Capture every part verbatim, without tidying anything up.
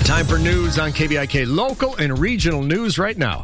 Time for news on K B I K. Local and regional news right now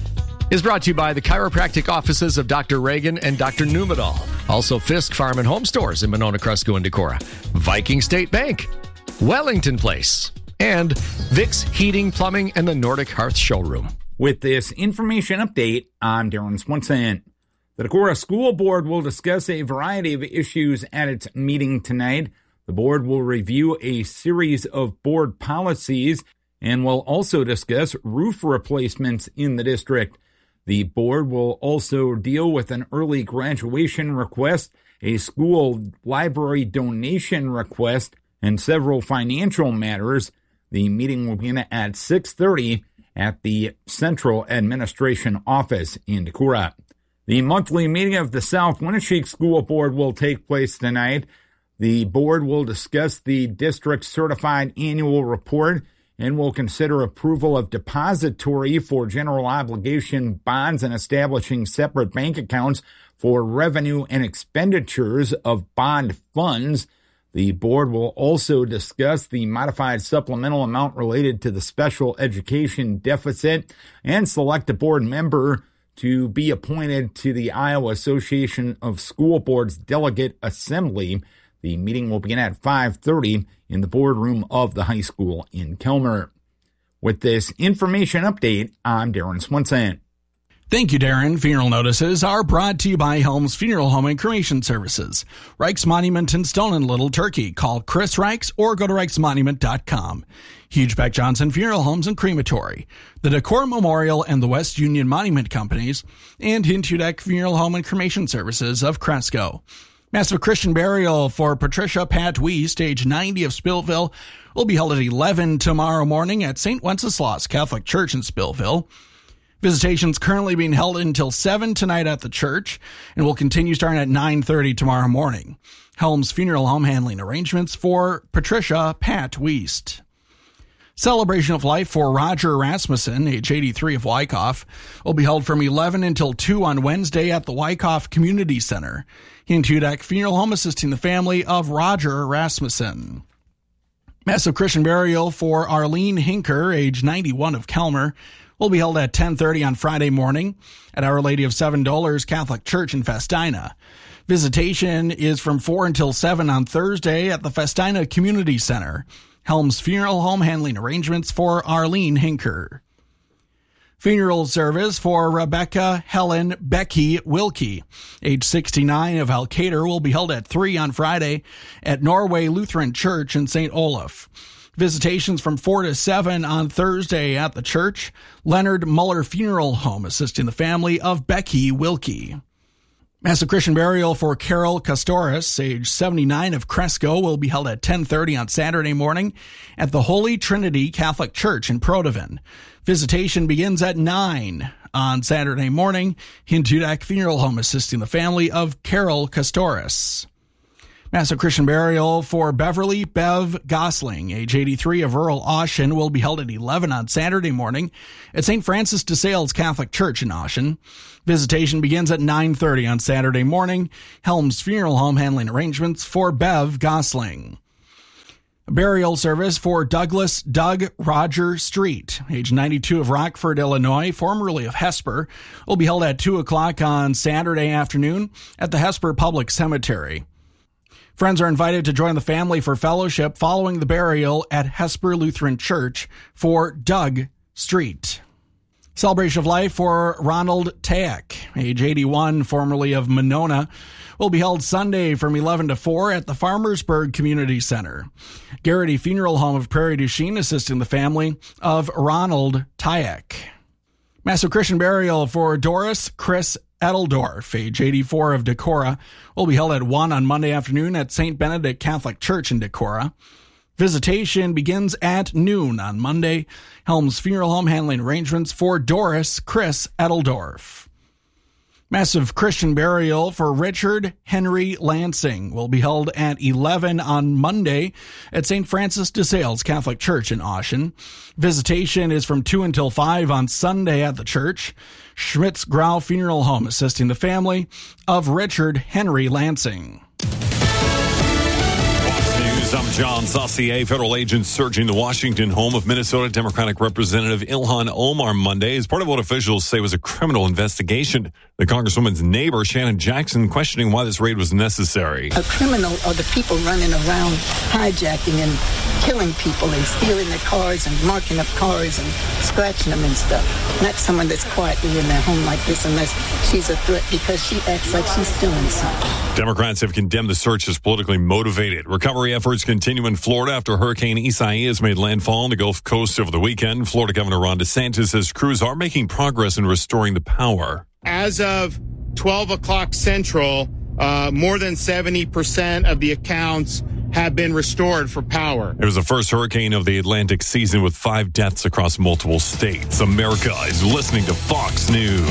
is brought to you by the chiropractic offices of Doctor Reagan and Doctor Numedal. Also Fisk Farm and Home Stores in Monona, Cresco, and Decorah. Viking State Bank, Wellington Place, and Vic's Heating, Plumbing, and the Nordic Hearth Showroom. With this information update, I'm Darren Swenson. The Decorah School Board will discuss a variety of issues at its meeting tonight. The board will review a series of board policies and will also discuss roof replacements in the district. The board will also deal with an early graduation request, a school library donation request, and several financial matters. The meeting will begin at six thirty at the Central Administration Office in Decorah. The monthly meeting of the South Winneshiek School Board will take place tonight. The board will discuss the district's certified annual report and will consider approval of depository for general obligation bonds and establishing separate bank accounts for revenue and expenditures of bond funds. The board will also discuss the modified supplemental amount related to the special education deficit and select a board member to be appointed to the Iowa Association of School Boards Delegate Assembly. The meeting will begin at five thirty in the boardroom of the high school in Kelmer. With this information update, I'm Darren Swenson. Thank you, Darren. Funeral notices are brought to you by Helms Funeral Home and Cremation Services. Reichs Monument in Stone and Little Turkey. Call Chris Reichs or go to reichs monument dot com. Hugebeck Johnson Funeral Homes and Crematory. The Decorah Memorial and the West Union Monument Companies. And Hintudeck Funeral Home and Cremation Services of Cresco. Massive Christian burial for Patricia Pat Wiest, age ninety, of Spillville, will be held at eleven tomorrow morning at Saint Wenceslaus Catholic Church in Spillville. Visitations currently being held until seven tonight at the church and will continue starting at nine thirty tomorrow morning. Helms Funeral Home handling arrangements for Patricia Pat Wiest. Celebration of life for Roger Rasmussen, age eighty-three, of Wyckoff, will be held from eleven until two on Wednesday at the Wyckoff Community Center. Hintudeck Funeral Home assisting the family of Roger Rasmussen. Massive Christian burial for Arlene Hinker, age ninety-one, of Kelmer, will be held at ten thirty on Friday morning at Our Lady of Seven Dollars Catholic Church in Festina. Visitation is from four until seven on Thursday at the Festina Community Center. Helms Funeral Home handling arrangements for Arlene Hinker. Funeral service for Rebecca Helen Becky Wilkie, age sixty-nine, of Alcater, will be held at three on Friday at Norway Lutheran Church in Saint Olaf. Visitations from four to seven on Thursday at the church. Leonard Muller Funeral Home assisting the family of Becky Wilkie. Massive Christian burial for Carol Castoris, age seventy-nine, of Cresco, will be held at ten thirty on Saturday morning at the Holy Trinity Catholic Church in Protivin. Visitation begins at nine on Saturday morning. Hintudeck Funeral Home assisting the family of Carol Castoris. Massive Christian burial for Beverly Bev Gosling, age eighty-three, of Earl Austin, will be held at eleven on Saturday morning at Saint Francis de Sales Catholic Church in Austin. Visitation begins at nine thirty on Saturday morning. Helms Funeral Home handling arrangements for Bev Gosling. A burial service for Douglas Doug Roger Street, age ninety-two, of Rockford, Illinois, formerly of Hesper, will be held at two o'clock on Saturday afternoon at the Hesper Public Cemetery. Friends are invited to join the family for fellowship following the burial at Hesper Lutheran Church for Doug Street. Celebration of life for Ronald Tack, age eighty-one, formerly of Monona, will be held Sunday from eleven to four at the Farmersburg Community Center. Garrity Funeral Home of Prairie du Chien assisting the family of Ronald Tack. Massive Christian burial for Doris Chris Edeldorf, age eighty-four, of Decorah, will be held at one on Monday afternoon at Saint Benedict Catholic Church in Decorah. Visitation begins at noon on Monday. Helms Funeral Home handling arrangements for Doris Chris Edeldorf. Massive Christian burial for Richard Henry Lansing will be held at eleven on Monday at Saint Francis de Sales Catholic Church in Austin. Visitation is from two until five on Sunday at the church. Schmitz Grau Funeral Home assisting the family of Richard Henry Lansing. Fox News News. I'm John Saucier. Federal agents searching the Washington home of Minnesota Democratic Representative Ilhan Omar Monday as part of what officials say was a criminal investigation. The Congresswoman's neighbor, Shannon Jackson, questioning why this raid was necessary. A criminal are the people running around hijacking and killing people and stealing their cars and marking up cars and scratching them and stuff. Not someone that's quietly in their home like this unless she's a threat because she acts like she's stealing something. Democrats have condemned the search as politically motivated. Recovery efforts continue in Florida after Hurricane Isaias made landfall on the Gulf Coast over the weekend. Florida Governor Ron DeSantis says crews are making progress in restoring the power. As of twelve o'clock Central, uh, more than seventy percent of the accounts have been restored for power. It was the first hurricane of the Atlantic season with five deaths across multiple states. America is listening to Fox News.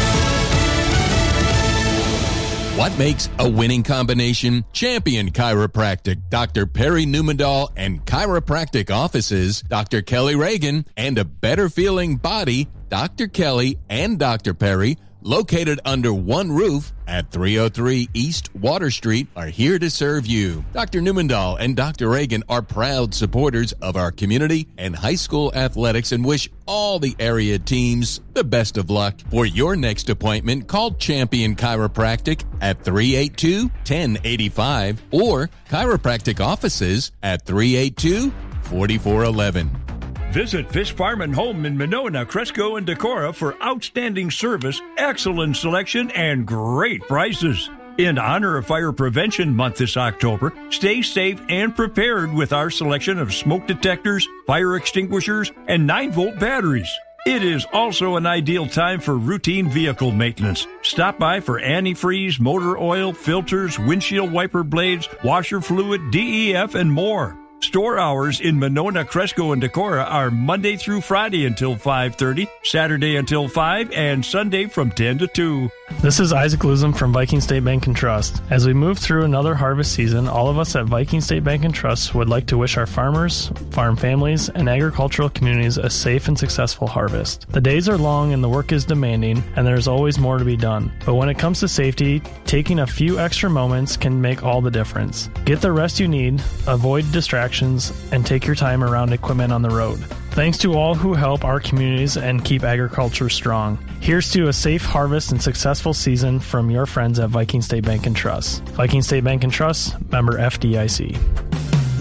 What makes a winning combination? Champion Chiropractic, Doctor Perry Newmandahl and chiropractic offices, Doctor Kelly Reagan, and a better feeling body, Doctor Kelly and Doctor Perry, located under one roof at three oh three East Water Street, are here to serve you. Doctor Newmandahl and Doctor Reagan are proud supporters of our community and high school athletics and wish all the area teams the best of luck. For your next appointment, call Champion Chiropractic at three eight two, one oh eight five or chiropractic offices at three eight two, four four one one. Visit Fish Farm and Home in Monona, Cresco, and Decorah for outstanding service, excellent selection, and great prices. In honor of Fire Prevention Month this October, stay safe and prepared with our selection of smoke detectors, fire extinguishers, and nine volt batteries. It is also an ideal time for routine vehicle maintenance. Stop by for antifreeze, motor oil, filters, windshield wiper blades, washer fluid, D E F, and more. Store hours in Monona, Cresco, and Decorah are Monday through Friday until five thirty, Saturday until five, and Sunday from ten to two. This is Isaac Luzum from Viking State Bank and Trust. As we move through another harvest season, all of us at Viking State Bank and Trust would like to wish our farmers, farm families, and agricultural communities a safe and successful harvest. The days are long and the work is demanding, and there's always more to be done. But when it comes to safety, taking a few extra moments can make all the difference. Get the rest you need, avoid distractions, and take your time around equipment on the road. Thanks to all who help our communities and keep agriculture strong. Here's to a safe harvest and successful season from your friends at Viking State Bank and Trust. Viking State Bank and Trust, member F D I C.